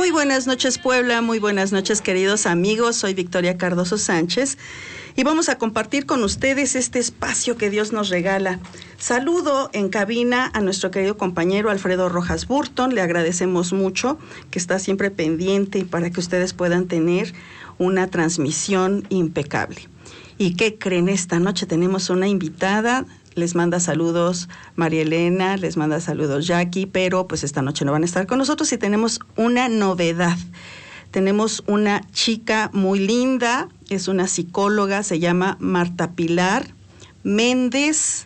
Muy buenas noches, Puebla, muy buenas noches, queridos amigos. Soy Victoria Cardoso Sánchez y vamos a compartir con ustedes este espacio que Dios nos regala. Saludo en cabina a nuestro querido compañero Alfredo Rojas Burton. Le agradecemos mucho que está siempre pendiente para que ustedes puedan tener una transmisión impecable. ¿Y qué creen? Esta noche tenemos una invitada. Les manda saludos María Elena, les manda saludos Jackie, pero pues esta noche no van a estar con nosotros y tenemos una novedad. Tenemos una chica muy linda, es una psicóloga, se llama Marta Pilar Méndez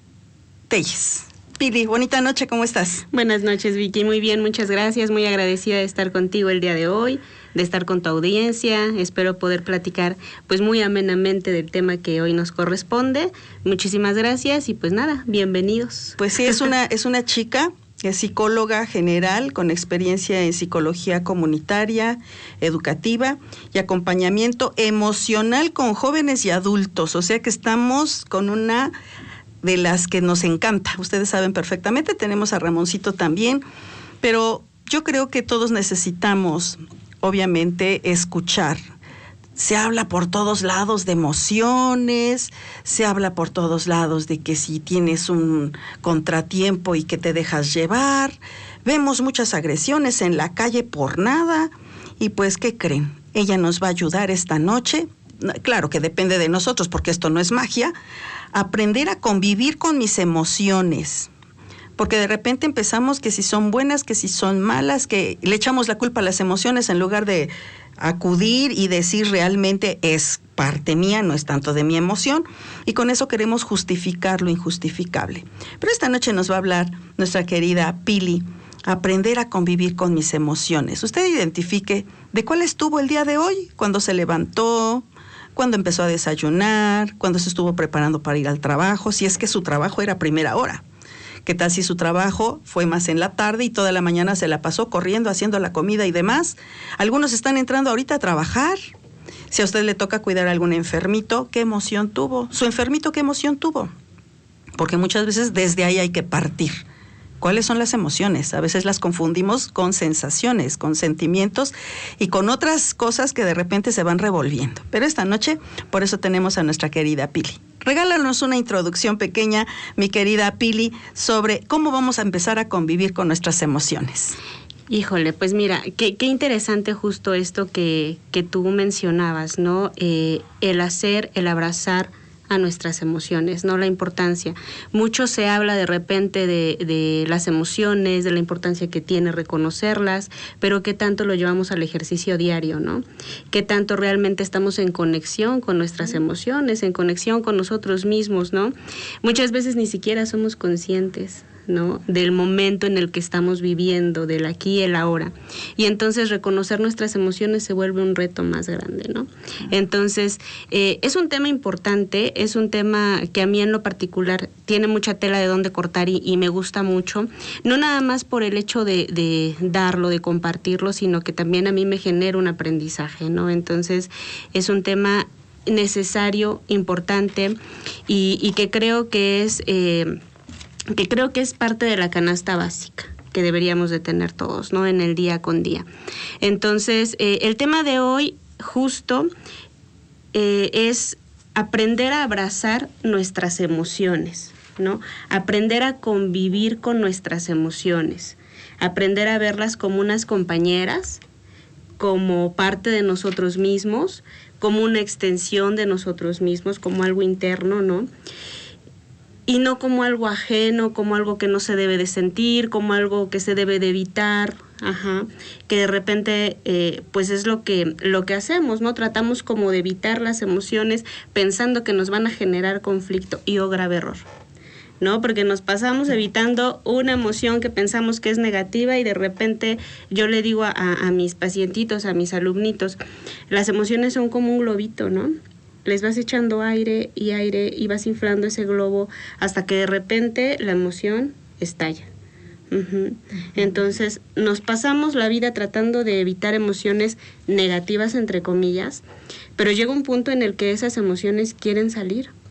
Telles. Pili, bonita noche, ¿cómo estás? Buenas noches, Vicky, muy bien, muchas gracias, muy agradecida de estar contigo el día de hoy, de estar con tu audiencia. Espero poder platicar pues muy amenamente del tema que hoy nos corresponde. Muchísimas gracias y pues nada, bienvenidos. Pues sí, es una chica, es psicóloga general con experiencia en psicología comunitaria, educativa y acompañamiento emocional con jóvenes y adultos. O sea que estamos con una de las que nos encanta. Ustedes saben perfectamente, tenemos a Ramoncito también, pero yo creo que todos necesitamos, obviamente, escuchar. Se habla por todos lados de emociones, se habla por todos lados de que si tienes un contratiempo y que te dejas llevar, vemos muchas agresiones en la calle por nada, y pues, ¿qué creen? Ella nos va a ayudar esta noche, claro que depende de nosotros porque esto no es magia, aprender a convivir con mis emociones. Porque de repente empezamos que si son buenas, que si son malas, que le echamos la culpa a las emociones en lugar de acudir y decir realmente es parte mía, no es tanto de mi emoción, y con eso queremos justificar lo injustificable. Pero esta noche nos va a hablar nuestra querida Pili, aprender a convivir con mis emociones. Usted identifique de cuál estuvo el día de hoy, cuando se levantó, cuando empezó a desayunar, cuando se estuvo preparando para ir al trabajo, si es que su trabajo era a primera hora. ¿Qué tal si su trabajo fue más en la tarde y toda la mañana se la pasó corriendo, haciendo la comida y demás? Algunos están entrando ahorita a trabajar. Si a usted le toca cuidar a algún enfermito, ¿qué emoción tuvo? ¿Su enfermito qué emoción tuvo? Porque muchas veces desde ahí hay que partir. ¿Cuáles son las emociones? A veces las confundimos con sensaciones, con sentimientos y con otras cosas que de repente se van revolviendo. Pero esta noche, por eso tenemos a nuestra querida Pili. Regálanos una introducción pequeña, mi querida Pili, sobre cómo vamos a empezar a convivir con nuestras emociones. Híjole, pues mira, qué interesante justo esto que tú mencionabas, ¿no? El hacer, el abrazar a nuestras emociones, ¿no? La importancia. Mucho se habla de repente de las emociones, de la importancia que tiene reconocerlas, pero qué tanto lo llevamos al ejercicio diario, ¿no? Qué tanto realmente estamos en conexión con nuestras emociones, en conexión con nosotros mismos, ¿no? Muchas veces ni siquiera somos conscientes, ¿no? Del momento en el que estamos viviendo, del aquí y el ahora. Y entonces reconocer nuestras emociones se vuelve un reto más grande, ¿no? Entonces, es un tema importante, es un tema que a mí en lo particular tiene mucha tela de dónde cortar y me gusta mucho, no nada más por el hecho de darlo, de compartirlo, sino que también a mí me genera un aprendizaje, ¿no? Entonces, es un tema necesario, importante y que creo que es parte de la canasta básica que deberíamos de tener todos, ¿no? En el día con día. Entonces, el tema de hoy justo es aprender a abrazar nuestras emociones, ¿no? Aprender a convivir con nuestras emociones, aprender a verlas como unas compañeras, como parte de nosotros mismos, como una extensión de nosotros mismos, como algo interno, ¿no? Y no como algo ajeno, como algo que no se debe de sentir, como algo que se debe de evitar, que de repente pues es lo que hacemos, ¿no? Tratamos como de evitar las emociones pensando que nos van a generar conflicto y grave error, ¿no? Porque nos pasamos evitando una emoción que pensamos que es negativa y de repente yo le digo a mis pacientitos, a mis alumnitos, las emociones son como un globito, ¿no? Les vas echando aire y vas inflando ese globo hasta que de repente la emoción estalla. Entonces nos pasamos la vida tratando de evitar emociones negativas, entre comillas, pero llega un punto en el que esas emociones quieren salir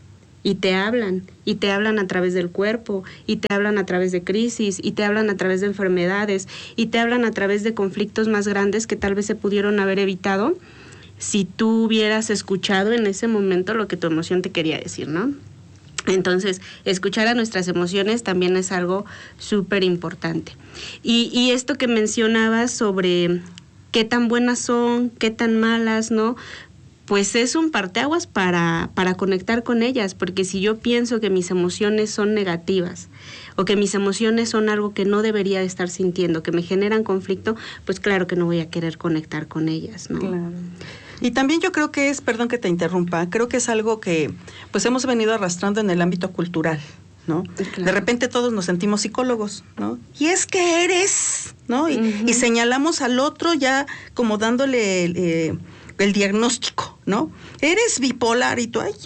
y te hablan a través del cuerpo, y te hablan a través de crisis, y te hablan a través de enfermedades, y te hablan a través de conflictos más grandes que tal vez se pudieron haber evitado si tú hubieras escuchado en ese momento lo que tu emoción te quería decir, ¿no? Entonces, escuchar a nuestras emociones también es algo súper importante. Y esto que mencionabas sobre qué tan buenas son, qué tan malas, ¿no? Pues es un parteaguas para conectar con ellas, porque si yo pienso que mis emociones son negativas o que mis emociones son algo que no debería de estar sintiendo, que me generan conflicto, pues claro que no voy a querer conectar con ellas, ¿no? Claro. Y también yo creo que perdón que te interrumpa, creo que es algo que pues hemos venido arrastrando en el ámbito cultural, ¿no? Claro. De repente todos nos sentimos psicólogos, ¿no? Y es que eres, ¿no? Y señalamos al otro ya como dándole el diagnóstico, ¿no? Eres bipolar y tú, ay,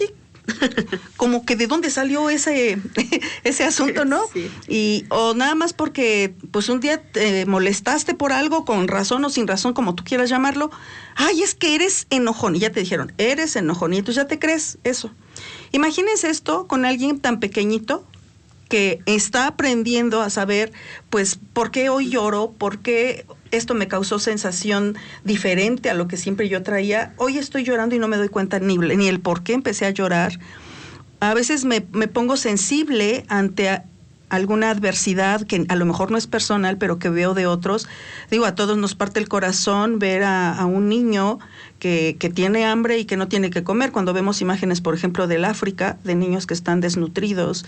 como que de dónde salió ese asunto, ¿no? Sí. O nada más porque pues un día te molestaste por algo, con razón o sin razón, como tú quieras llamarlo. Ay, es que eres enojón. Y ya te dijeron, eres enojón. Y tú ya te crees eso. Imagínense esto con alguien tan pequeñito que está aprendiendo a saber, pues, por qué hoy lloro, por qué esto me causó sensación diferente a lo que siempre yo traía. Hoy estoy llorando y no me doy cuenta ni el por qué empecé a llorar. A veces me pongo sensible ante alguna adversidad que a lo mejor no es personal, pero que veo de otros. Digo, a todos nos parte el corazón ver a un niño que tiene hambre y que no tiene que comer. Cuando vemos imágenes, por ejemplo, del África, de niños que están desnutridos,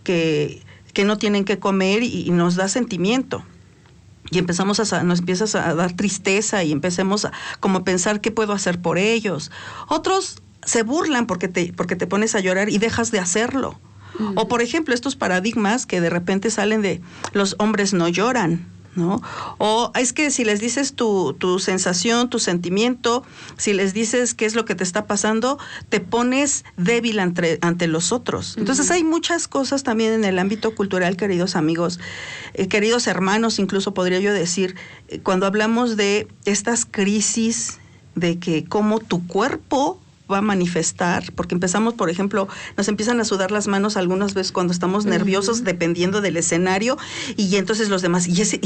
que no tienen que comer y nos da sentimiento. Y nos empiezas a dar tristeza y empecemos a como pensar qué puedo hacer por ellos. Otros se burlan porque te pones a llorar y dejas de hacerlo. Uh-huh. O por ejemplo, estos paradigmas que de repente salen de los hombres no lloran, ¿no? O es que si les dices tu sensación, tu sentimiento, si les dices qué es lo que te está pasando, te pones débil ante los otros. Entonces hay muchas cosas también en el ámbito cultural, queridos amigos, queridos hermanos, incluso podría yo decir, cuando hablamos de estas crisis, de que cómo tu cuerpo va a manifestar, porque empezamos, por ejemplo, nos empiezan a sudar las manos algunas veces cuando estamos nerviosos, dependiendo del escenario, y entonces los demás,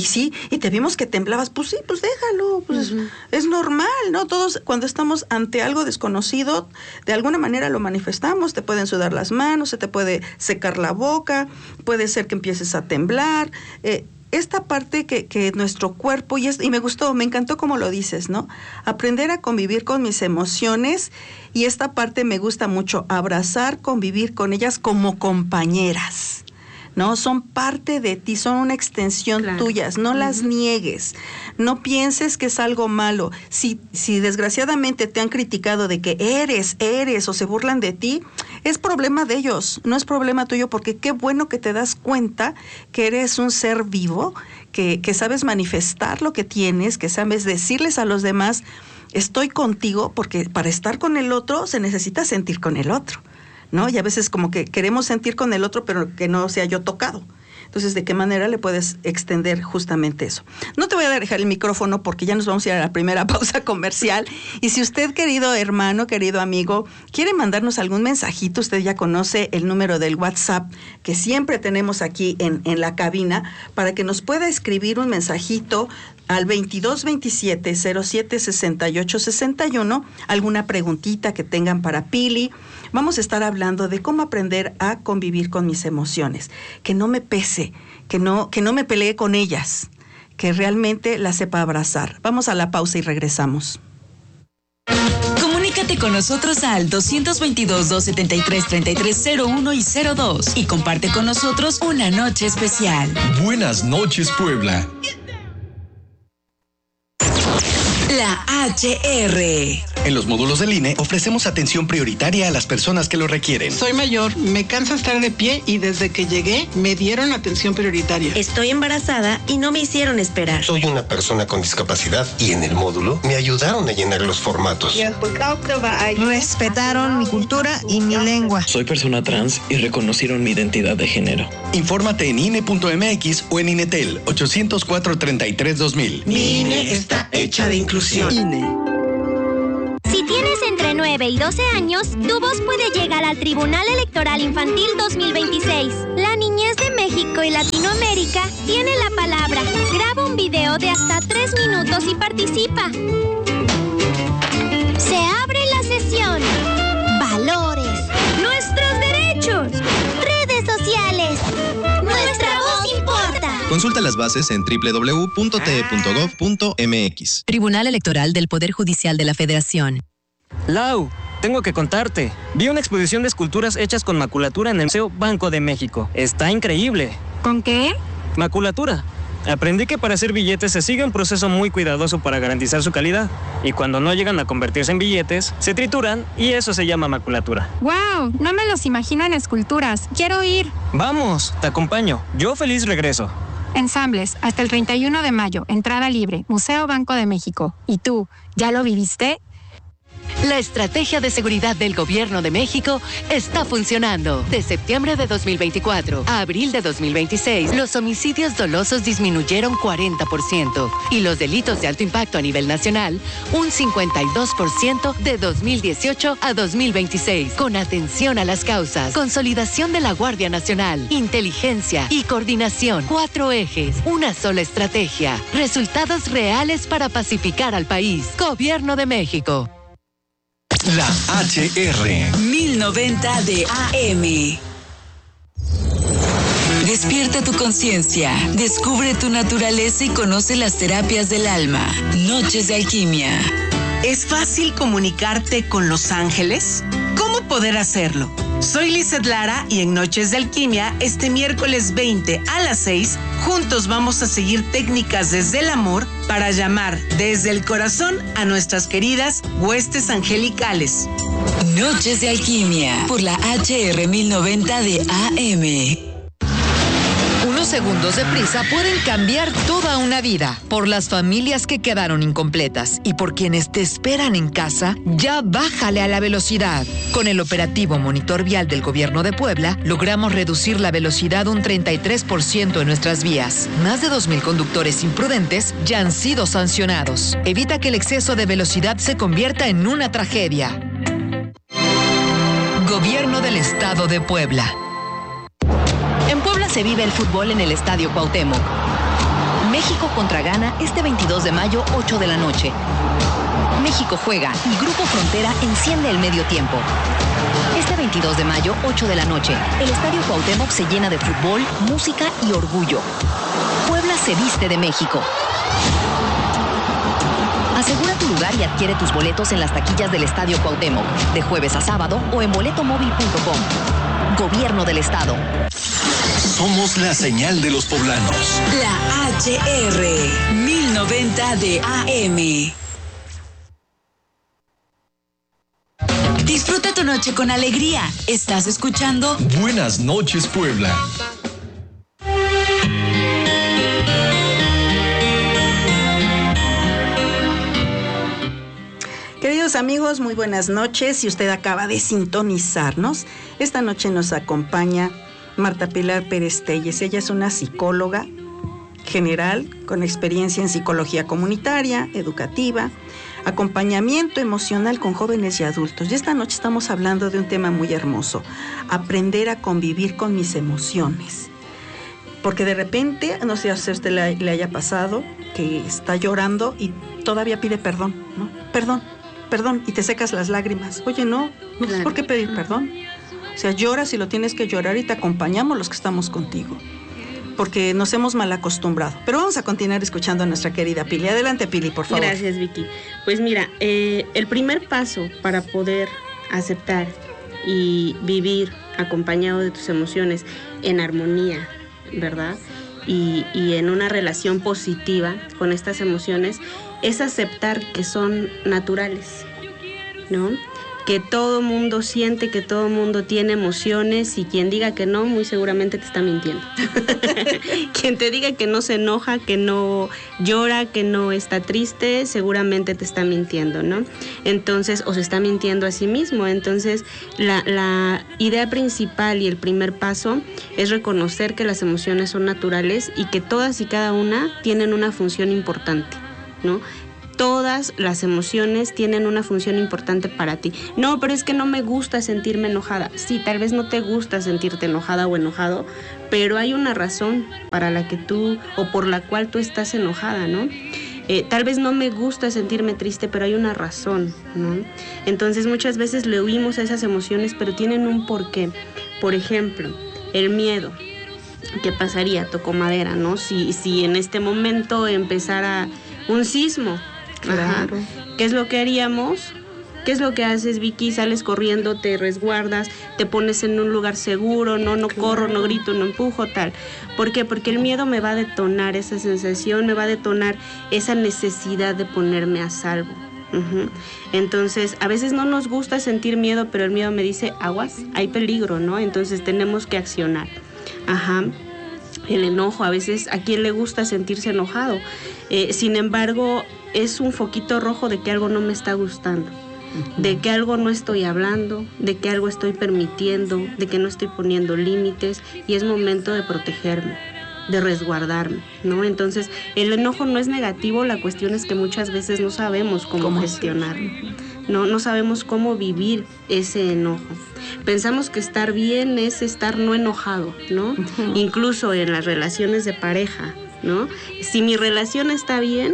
y te vimos que temblabas, pues sí, pues déjalo, pues es normal, ¿no? Todos cuando estamos ante algo desconocido, de alguna manera lo manifestamos, te pueden sudar las manos, se te puede secar la boca, puede ser que empieces a temblar, esta parte que nuestro cuerpo, y me gustó, me encantó como lo dices, ¿no? Aprender a convivir con mis emociones, y esta parte me gusta mucho, abrazar, convivir con ellas como compañeras, ¿no? Son parte de ti, son una extensión tuyas, no las niegues, no pienses que es algo malo. Si desgraciadamente te han criticado de que eres, o se burlan de ti, es problema de ellos, no es problema tuyo, porque qué bueno que te das cuenta que eres un ser vivo, que sabes manifestar lo que tienes, que sabes decirles a los demás, estoy contigo, porque para estar con el otro se necesita sentir con el otro, ¿no? Y a veces como que queremos sentir con el otro, pero que no sea yo tocado. Entonces, ¿de qué manera le puedes extender justamente eso? No te voy a dejar el micrófono porque ya nos vamos a ir a la primera pausa comercial. Y si usted, querido hermano, querido amigo, quiere mandarnos algún mensajito, usted ya conoce el número del WhatsApp que siempre tenemos aquí en la cabina, para que nos pueda escribir un mensajito al 2227-076861, alguna preguntita que tengan para Pili. Vamos a estar hablando de cómo aprender a convivir con mis emociones, que no me pese, que no me pelee con ellas, que realmente las sepa abrazar. Vamos a la pausa y regresamos. Comunícate con nosotros al 222-273-3301 y 02 y comparte con nosotros una noche especial. Buenas noches, Puebla. La HR. En los módulos del INE ofrecemos atención prioritaria a las personas que lo requieren. Soy mayor, me cansa estar de pie y desde que llegué me dieron atención prioritaria. Estoy embarazada y no me hicieron esperar. Soy una persona con discapacidad y en el módulo me ayudaron a llenar los formatos. Respetaron mi cultura y mi lengua. Soy persona trans y reconocieron mi identidad de género. Infórmate en INE.mx o en INETEL 804-33-2000. Mi INE está hecha de inclusión. INE. Si tienes entre 9 y 12 años, tu voz puede llegar al Tribunal Electoral Infantil 2026. La niñez de México y Latinoamérica tiene la palabra. Graba un video de hasta 3 minutos y participa. Se abre la sesión. Valores. Nuestros derechos. Redes sociales. Nuestra voz importa. Consulta las bases en www.te.gov.mx. Tribunal Electoral del Poder Judicial de la Federación. Lau, tengo que contarte. Vi una exposición de esculturas hechas con maculatura en el Museo Banco de México. Está increíble. ¿Con qué? Maculatura. Aprendí que para hacer billetes se sigue un proceso muy cuidadoso para garantizar su calidad. Y cuando no llegan a convertirse en billetes, se trituran y eso se llama maculatura. ¡Wow! No me los imagino en esculturas. Quiero ir. Vamos, te acompaño. Yo feliz regreso. Ensambles, hasta el 31 de mayo. Entrada libre. Museo Banco de México. ¿Y tú, ya lo viviste? La estrategia de seguridad del Gobierno de México está funcionando. De septiembre de 2024 a abril de 2026, los homicidios dolosos disminuyeron 40% y los delitos de alto impacto a nivel nacional, un 52% de 2018 a 2026. Con atención a las causas, consolidación de la Guardia Nacional, inteligencia y coordinación. 4 ejes, una sola estrategia. Resultados reales para pacificar al país. Gobierno de México. La HR 1090 de AM. Despierta tu conciencia, descubre tu naturaleza y conoce las terapias del alma. Noches de alquimia. ¿Es fácil comunicarte con los ángeles? ¿Cómo poder hacerlo? Soy Lizeth Lara y en Noches de Alquimia, este miércoles 20 a las 6, juntos vamos a seguir técnicas desde el amor para llamar desde el corazón a nuestras queridas huestes angelicales. Noches de Alquimia por la HR 1090 de AM. Unos segundos de prisa pueden cambiar toda una vida. Por las familias que quedaron incompletas y por quienes te esperan en casa, ya bájale a la velocidad. Con el operativo Monitor Vial del Gobierno de Puebla, logramos reducir la velocidad un 33% en nuestras vías. Más de 2,000 conductores imprudentes ya han sido sancionados. Evita que el exceso de velocidad se convierta en una tragedia. Gobierno del Estado de Puebla. En Puebla se vive el fútbol en el Estadio Cuauhtémoc. México contra Ghana este 22 de mayo, 8 de la noche. México juega y Grupo Frontera enciende el medio tiempo. Este 22 de mayo, 8 de la noche, el Estadio Cuauhtémoc se llena de fútbol, música y orgullo. Puebla se viste de México. Asegura tu lugar y adquiere tus boletos en las taquillas del Estadio Cuauhtémoc, de jueves a sábado o en boletomóvil.com. Gobierno del Estado. Somos la señal de los poblanos. La HR 1090 de AM. Disfruta tu noche con alegría. Estás escuchando Buenas noches, Puebla. Queridos amigos, muy buenas noches. Si usted acaba de sintonizarnos, esta noche nos acompaña Marta Pilar Pérez Telles. Ella es una psicóloga general con experiencia en psicología comunitaria, educativa, acompañamiento emocional con jóvenes y adultos. Y esta noche estamos hablando de un tema muy hermoso: aprender a convivir con mis emociones. Porque de repente, no sé si a usted le haya pasado, que está llorando y todavía pide perdón, ¿no? Perdón, y te secas las lágrimas. Oye, no tienes por qué pedir perdón. O sea, lloras y lo tienes que llorar y te acompañamos los que estamos contigo, porque nos hemos mal acostumbrado. Pero vamos a continuar escuchando a nuestra querida Pili. Adelante, Pili, por favor. Gracias, Vicky. Pues mira, el primer paso para poder aceptar y vivir acompañado de tus emociones en armonía, ¿verdad? Y en una relación positiva con estas emociones es aceptar que son naturales, ¿no? Que todo mundo siente, que todo mundo tiene emociones, y quien diga que no, muy seguramente te está mintiendo. Quien te diga que no se enoja, que no llora, que no está triste, seguramente te está mintiendo, ¿no? Entonces, o se está mintiendo a sí mismo. Entonces, la idea principal y el primer paso es reconocer que las emociones son naturales y que todas y cada una tienen una función importante, ¿no? Todas las emociones tienen una función importante para ti. No, pero es que no me gusta sentirme enojada. Sí, tal vez no te gusta sentirte enojada o enojado, pero hay una razón para la que tú, o por la cual tú estás enojada, ¿no? Tal vez no me gusta sentirme triste, pero hay una razón, ¿no? Entonces muchas veces le huimos a esas emociones, pero tienen un porqué. Por ejemplo, el miedo. ¿Qué pasaría? Tocó madera, ¿no? Si en este momento empezara un sismo. Claro. Ajá. ¿Qué es lo que haríamos? ¿Qué es lo que haces, Vicky? Sales corriendo, te resguardas, te pones en un lugar seguro, no corro, no grito, no empujo, tal. ¿Por qué? Porque el miedo me va a detonar esa sensación, me va a detonar esa necesidad de ponerme a salvo. Uh-huh. Entonces, a veces no nos gusta sentir miedo, pero el miedo me dice, aguas, hay peligro, ¿no? Entonces tenemos que accionar. Ajá. El enojo, a veces, ¿a quién le gusta sentirse enojado? Sin embargo, es un foquito rojo de que algo no me está gustando, de que algo no estoy hablando, de que algo estoy permitiendo, de que no estoy poniendo límites, y es momento de protegerme, de resguardarme, ¿no? Entonces, el enojo no es negativo, la cuestión es que muchas veces no sabemos cómo gestionarlo, no sabemos cómo vivir ese enojo. Pensamos que estar bien es estar no enojado, ¿no? Uh-huh. Incluso en las relaciones de pareja, ¿no? Si mi relación está bien,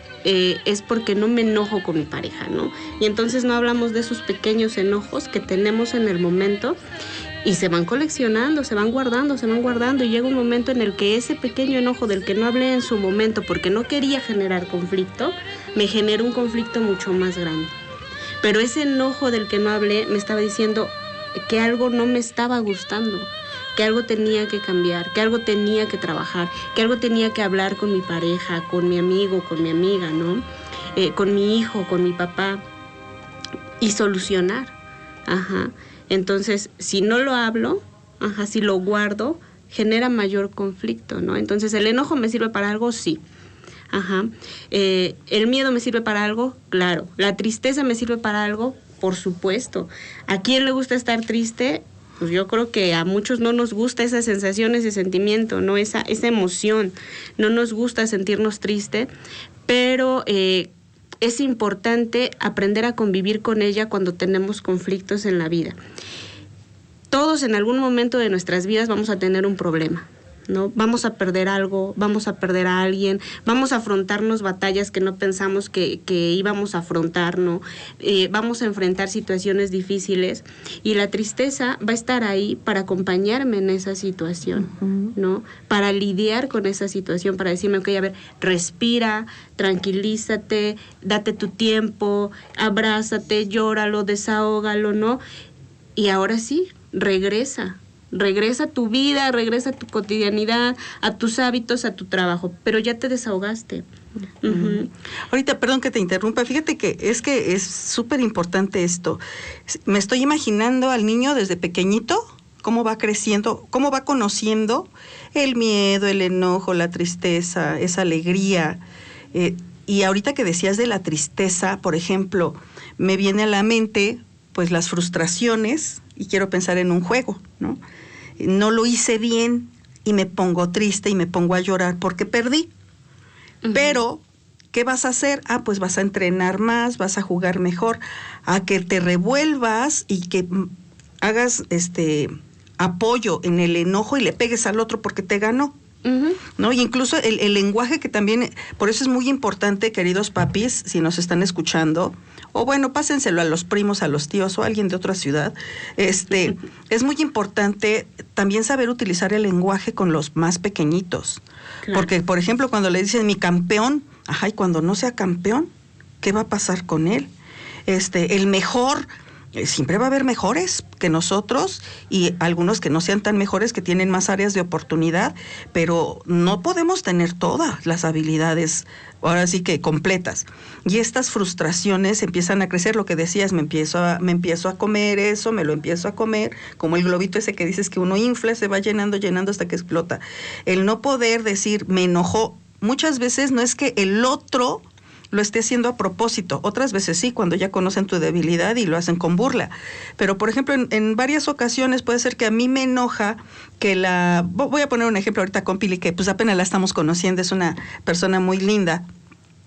es porque no me enojo con mi pareja, ¿no? Y entonces no hablamos de esos pequeños enojos que tenemos en el momento y se van coleccionando, se van guardando y llega un momento en el que ese pequeño enojo del que no hablé en su momento porque no quería generar conflicto, me genera un conflicto mucho más grande. Pero ese enojo del que no hablé me estaba diciendo que algo no me estaba gustando, que algo tenía que cambiar, que algo tenía que trabajar, que algo tenía que hablar con mi pareja, con mi amigo, con mi amiga, ¿no? Con mi hijo, con mi papá, y solucionar. Ajá. Entonces, si no lo hablo, si lo guardo, genera mayor conflicto, ¿no? Entonces, ¿el enojo me sirve para algo? Sí. Ajá. ¿El miedo me sirve para algo? Claro. ¿La tristeza me sirve para algo? Por supuesto. ¿A quién le gusta estar triste? Pues yo creo que a muchos no nos gusta esa sensación, ese sentimiento, ¿no? Esa emoción. No nos gusta sentirnos tristes, pero es importante aprender a convivir con ella cuando tenemos conflictos en la vida. Todos en algún momento de nuestras vidas vamos a tener un problema, ¿no? Vamos a perder algo, vamos a perder a alguien, vamos a afrontarnos batallas que no pensamos que íbamos a afrontar, ¿no? Vamos a enfrentar situaciones difíciles y la tristeza va a estar ahí para acompañarme en esa situación, ¿no? Para lidiar con esa situación, para decirme, ok, a ver, respira, tranquilízate, date tu tiempo, abrázate, llóralo, desahógalo, ¿no? Y ahora sí, regresa a tu vida, regresa a tu cotidianidad, a tus hábitos, a tu trabajo, pero ya te desahogaste. Uh-huh. Ahorita, perdón que te interrumpa, fíjate que es súper importante esto. Me estoy imaginando al niño desde pequeñito, cómo va creciendo, cómo va conociendo el miedo, el enojo, la tristeza, esa alegría. Y ahorita que decías de la tristeza, por ejemplo, me viene a la mente pues las frustraciones, y quiero pensar en un juego, ¿no? No lo hice bien y me pongo triste y me pongo a llorar porque perdí. Uh-huh. Pero, ¿qué vas a hacer? Pues vas a entrenar más, vas a jugar mejor, a que te revuelvas y que hagas apoyo en el enojo y le pegues al otro porque te ganó. Uh-huh. ¿No? Y incluso el lenguaje que también, por eso es muy importante, queridos papis, si nos están escuchando, o bueno, pásenselo a los primos, a los tíos o a alguien de otra ciudad, es muy importante también saber utilizar el lenguaje con los más pequeñitos. Claro. Porque, por ejemplo, cuando le dicen mi campeón, y cuando no sea campeón, ¿qué va a pasar con él? El mejor, siempre va a haber mejores que nosotros y algunos que no sean tan mejores, que tienen más áreas de oportunidad, pero no podemos tener todas las habilidades, ahora sí que completas. Y estas frustraciones empiezan a crecer, lo que decías, me empiezo a comer eso, me lo empiezo a comer, como el globito ese que dices que uno infla, se va llenando hasta que explota. El no poder decir, me enojó, muchas veces no es que el otro lo esté haciendo a propósito, otras veces sí, cuando ya conocen tu debilidad y lo hacen con burla. Pero, por ejemplo, en varias ocasiones puede ser que a mí me enoja que voy a poner un ejemplo ahorita con Pili, que pues apenas la estamos conociendo, es una persona muy linda.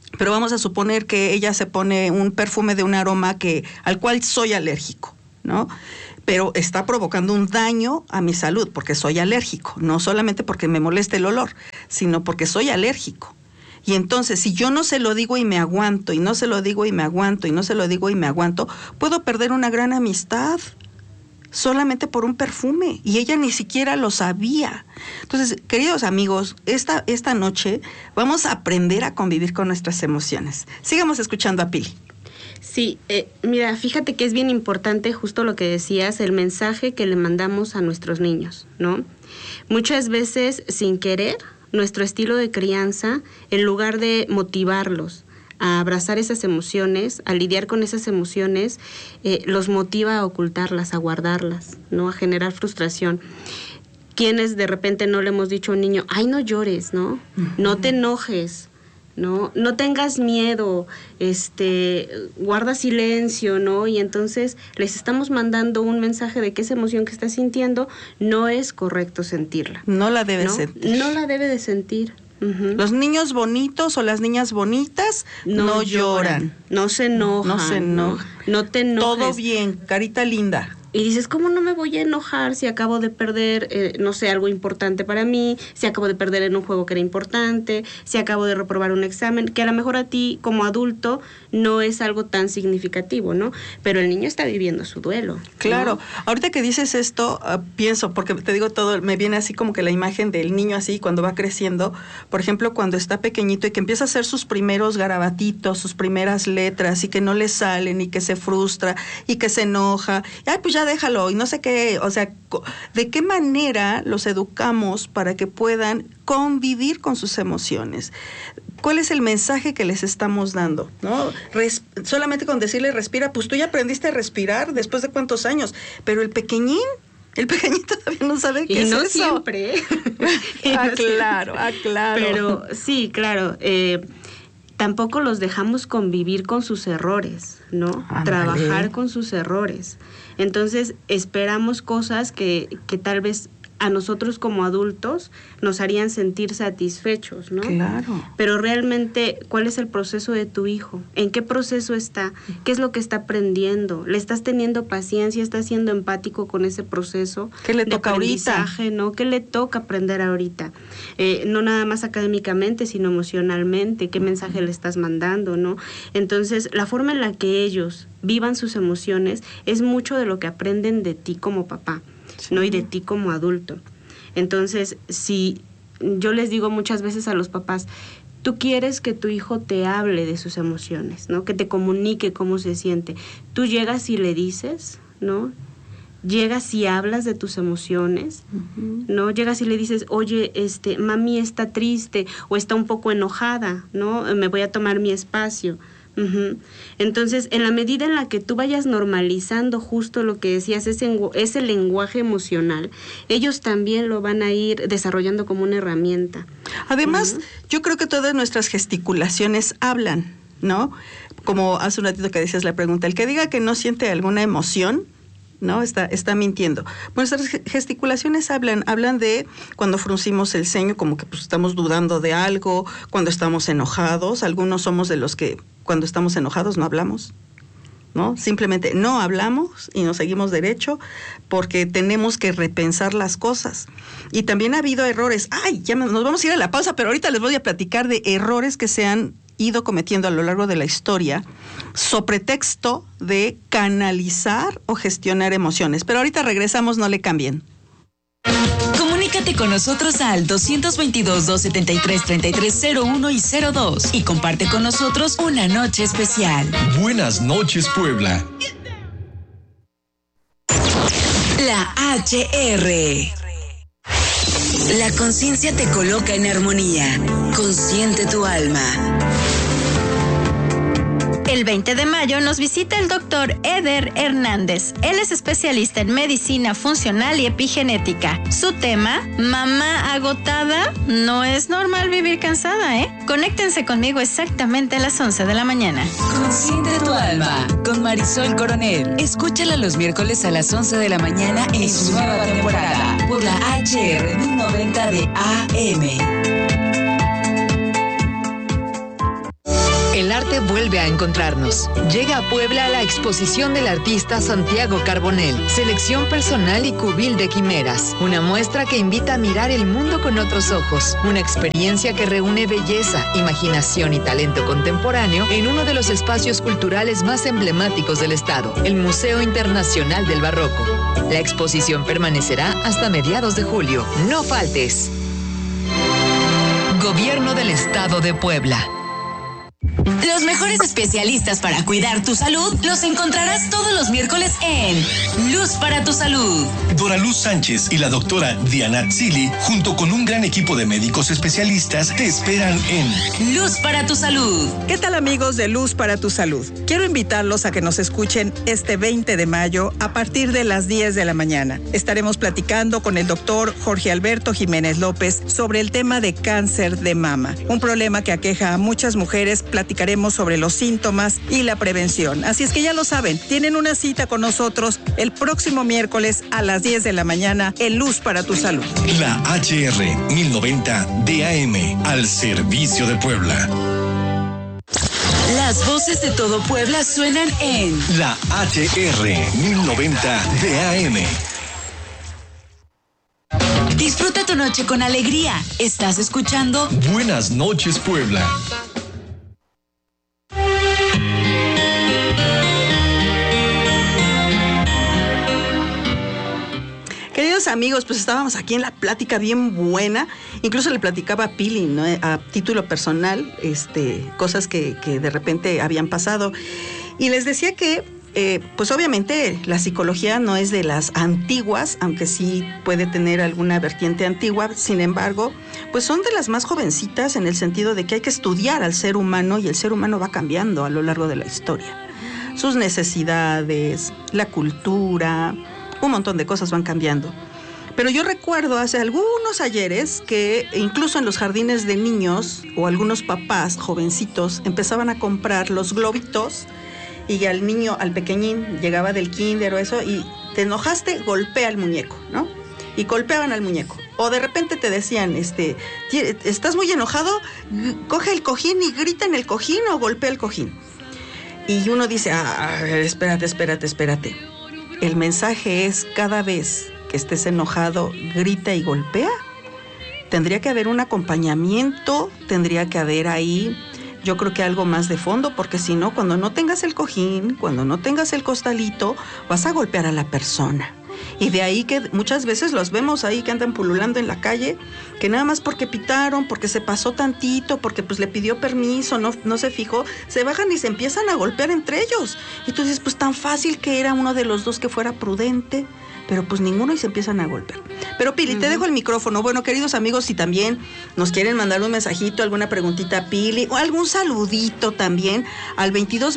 pero vamos a suponer que ella se pone un perfume de un aroma al cual soy alérgico, ¿no? Pero está provocando un daño a mi salud porque soy alérgico, no solamente porque me moleste el olor, sino porque soy alérgico. Y entonces, si yo no se lo digo y me aguanto, y no se lo digo y me aguanto, y no se lo digo y me aguanto, puedo perder una gran amistad solamente por un perfume, y ella ni siquiera lo sabía. Entonces, queridos amigos, esta noche vamos a aprender a convivir con nuestras emociones. Sigamos escuchando a Pili. Sí, mira, fíjate que es bien importante justo lo que decías, el mensaje que le mandamos a nuestros niños, ¿no? Muchas veces, sin querer, nuestro estilo de crianza, en lugar de motivarlos a abrazar esas emociones, a lidiar con esas emociones, los motiva a ocultarlas, a guardarlas, ¿no? A generar frustración. Quienes de repente no le hemos dicho a un niño, ay, no llores, ¿no? No te enojes, ¿no? No tengas miedo, guarda silencio, ¿no? Y entonces les estamos mandando un mensaje de que esa emoción que está sintiendo no es correcto sentirla. No la debe sentir. No la debe de sentir. Uh-huh. Los niños bonitos o las niñas bonitas no lloran. No se enojan. No se enojan. No te enojes. Todo bien, carita linda. Y dices, ¿cómo no me voy a enojar si acabo de perder, no sé, algo importante para mí, si acabo de perder en un juego que era importante, si acabo de reprobar un examen, que a lo mejor a ti como adulto no es algo tan significativo, ¿no? Pero el niño está viviendo su duelo. Claro. ¿No? Ahorita que dices esto, pienso, porque te digo todo, me viene así como que la imagen del niño así cuando va creciendo, por ejemplo, cuando está pequeñito y que empieza a hacer sus primeros garabatitos, sus primeras letras y que no le salen y que se frustra y que se enoja. Ay, pues ya déjalo y no sé qué, o sea, ¿de qué manera los educamos para que puedan convivir con sus emociones? ¿Cuál es el mensaje que les estamos dando? ¿No? Solamente con decirle respira, pues tú ya aprendiste a respirar después de cuántos años, pero el pequeñito todavía no sabe qué es eso. Y no siempre. Claro. Pero sí, claro, tampoco los dejamos convivir con sus errores, ¿no? Trabajar con sus errores. Entonces, esperamos cosas que tal vez a nosotros como adultos nos harían sentir satisfechos, ¿no? Claro. Pero realmente, ¿cuál es el proceso de tu hijo? ¿En qué proceso está? ¿Qué es lo que está aprendiendo? ¿Le estás teniendo paciencia? ¿Estás siendo empático con ese proceso? ¿Qué le toca ahorita? ¿No? ¿Qué le toca aprender ahorita? No nada más académicamente, sino emocionalmente. ¿Qué mensaje le estás mandando, no? Entonces, la forma en la que ellos vivan sus emociones es mucho de lo que aprenden de ti como papá. Sí. ¿No? Y de ti como adulto. Entonces, si yo les digo muchas veces a los papás, tú quieres que tu hijo te hable de sus emociones, ¿no? Que te comunique cómo se siente. Tú llegas y le dices, ¿no? Llegas y hablas de tus emociones, ¿no? Llegas y le dices, oye, mami está triste o está un poco enojada, ¿no? Me voy a tomar mi espacio. Entonces, en la medida en la que tú vayas normalizando justo lo que decías, ese lenguaje emocional, ellos también lo van a ir desarrollando como una herramienta. Además, yo creo que todas nuestras gesticulaciones hablan, ¿no? Como hace un ratito que decías la pregunta, el que diga que no siente alguna emoción, ¿no? Está mintiendo. Nuestras gesticulaciones hablan de cuando fruncimos el ceño, como que pues estamos dudando de algo, cuando estamos enojados. Algunos somos de los que cuando estamos enojados no hablamos, ¿no? Simplemente no hablamos y nos seguimos derecho porque tenemos que repensar las cosas. Y también ha habido errores. Ay, ya nos vamos a ir a la pausa, pero ahorita les voy a platicar de errores que se han ido cometiendo a lo largo de la historia, sobre pretexto de canalizar o gestionar emociones. Pero ahorita regresamos, no le cambien. Comunícate con nosotros al 222-273-3301 y 02 y comparte con nosotros una noche especial. Buenas noches, Puebla. La HR. La conciencia te coloca en armonía. Consciente tu alma. El 20 de mayo nos visita el doctor Eder Hernández. Él es especialista en medicina funcional y epigenética. Su tema, mamá agotada, no es normal vivir cansada, ¿eh? Conéctense conmigo exactamente a las 11 de la mañana. Consciente tu alma, con Marisol Coronel. Escúchala los miércoles a las 11 de la mañana en su nueva temporada por la HR 1090 de AM. El arte vuelve a encontrarnos. Llega a Puebla la exposición del artista Santiago Carbonell, selección personal y cubil de quimeras. Una muestra que invita a mirar el mundo con otros ojos. Una experiencia que reúne belleza, imaginación y talento contemporáneo en uno de los espacios culturales más emblemáticos del estado, el Museo Internacional del Barroco. La exposición permanecerá hasta mediados de julio. No faltes. Gobierno del Estado de Puebla. Los mejores especialistas para cuidar tu salud los encontrarás todos los miércoles en Luz para tu Salud. Dora Luz Sánchez y la doctora Diana Zili, junto con un gran equipo de médicos especialistas, te esperan en Luz para tu Salud. ¿Qué tal, amigos de Luz para tu Salud? Quiero invitarlos a que nos escuchen este 20 de mayo a partir de las 10 de la mañana. Estaremos platicando con el doctor Jorge Alberto Jiménez López sobre el tema de cáncer de mama, un problema que aqueja a muchas mujeres. Platicaremos sobre los síntomas y la prevención. Así es que ya lo saben, tienen una cita con nosotros el próximo miércoles a las 10 de la mañana en Luz para tu Salud. La HR 1090 DAM, al servicio de Puebla. Las voces de todo Puebla suenan en La HR 1090 DAM. Disfruta tu noche con alegría. Estás escuchando Buenas noches, Puebla. Queridos amigos, pues estábamos aquí en la plática bien buena. Incluso le platicaba a Pili, ¿no?, a título personal, cosas que de repente habían pasado. Y les decía que, pues obviamente la psicología no es de las antiguas, aunque sí puede tener alguna vertiente antigua. Sin embargo, pues son de las más jovencitas, en el sentido de que hay que estudiar al ser humano, y el ser humano va cambiando a lo largo de la historia. Sus necesidades, la cultura, un montón de cosas van cambiando. Pero yo recuerdo hace algunos ayeres que incluso en los jardines de niños o algunos papás jovencitos empezaban a comprar los globitos, y al niño, al pequeñín, llegaba del kinder o eso, y te enojaste, golpea al muñeco, ¿no? Y golpeaban al muñeco. O de repente te decían, estás muy enojado, coge el cojín y grita en el cojín o golpea el cojín. Y uno dice, espérate. El mensaje es: cada vez que estés enojado, grita y golpea. Tendría que haber un acompañamiento, tendría que haber ahí, yo creo que algo más de fondo, porque si no, cuando no tengas el cojín, cuando no tengas el costalito, vas a golpear a la persona. Y de ahí que muchas veces los vemos ahí que andan pululando en la calle, que nada más porque pitaron, porque se pasó tantito, porque pues le pidió permiso, no se fijó, se bajan y se empiezan a golpear entre ellos. Y tú dices, pues tan fácil que era uno de los dos que fuera prudente, pero pues ninguno, y se empiezan a golpear. Pero Pili, te dejo el micrófono. Bueno, queridos amigos, si también nos quieren mandar un mensajito, alguna preguntita a Pili, o algún saludito también, al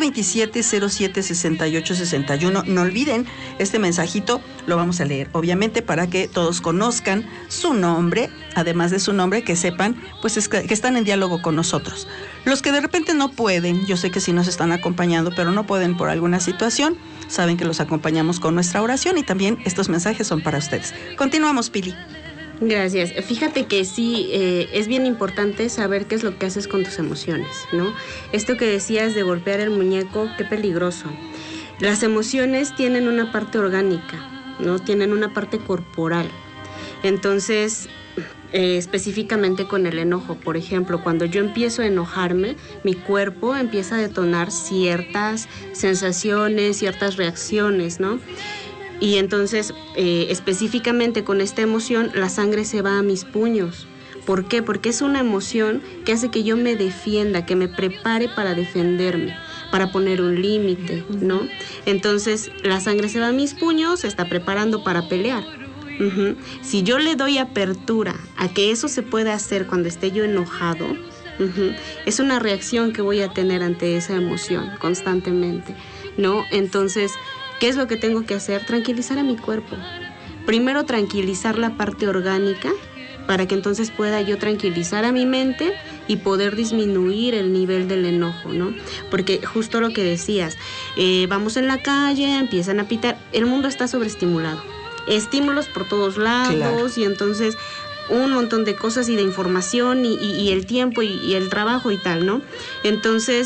2227-076861. No olviden, este mensajito lo vamos a leer, obviamente, para que todos conozcan su nombre, además de su nombre, que sepan pues que están en diálogo con nosotros. Los que de repente no pueden, yo sé que sí nos están acompañando, pero no pueden por alguna situación, saben que los acompañamos con nuestra oración, y también estos mensajes son para ustedes. Continuamos, Pili. Gracias. Fíjate que sí, es bien importante saber qué es lo que haces con tus emociones, ¿no? Esto que decías de golpear el muñeco, qué peligroso. Las emociones tienen una parte orgánica, ¿no? Tienen una parte corporal. Entonces, específicamente con el enojo, por ejemplo, cuando yo empiezo a enojarme, mi cuerpo empieza a detonar ciertas sensaciones, ciertas reacciones, ¿no? Y entonces, específicamente con esta emoción, la sangre se va a mis puños. ¿Por qué? Porque es una emoción que hace que yo me defienda, que me prepare para defenderme, para poner un límite, ¿no? Entonces, la sangre se va a mis puños, se está preparando para pelear. Si yo le doy apertura a que eso se pueda hacer cuando esté yo enojado, es una reacción que voy a tener ante esa emoción constantemente, ¿no? Entonces, ¿qué es lo que tengo que hacer? Tranquilizar a mi cuerpo. Primero, tranquilizar la parte orgánica, para que entonces pueda yo tranquilizar a mi mente y poder disminuir el nivel del enojo, ¿no? Porque justo lo que decías, vamos en la calle, empiezan a pitar, el mundo está sobreestimulado, estímulos por todos lados, claro. Y entonces un montón de cosas y de información y el tiempo y el trabajo y tal, ¿no? Entonces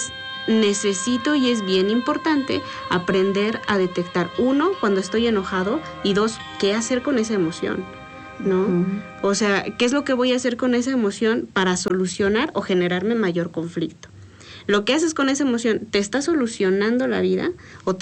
necesito, y es bien importante, aprender a detectar, 1, cuando estoy enojado, y 2, qué hacer con esa emoción, ¿no? O sea, ¿qué es lo que voy a hacer con esa emoción para solucionar o generarme mayor conflicto? Lo que haces con esa emoción, ¿te está solucionando la vida o